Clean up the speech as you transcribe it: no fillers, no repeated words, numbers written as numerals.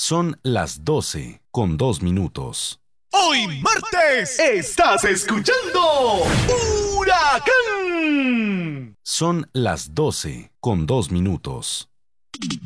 Son las 12:02. Hoy martes estás escuchando Huracán. Son las 12:02.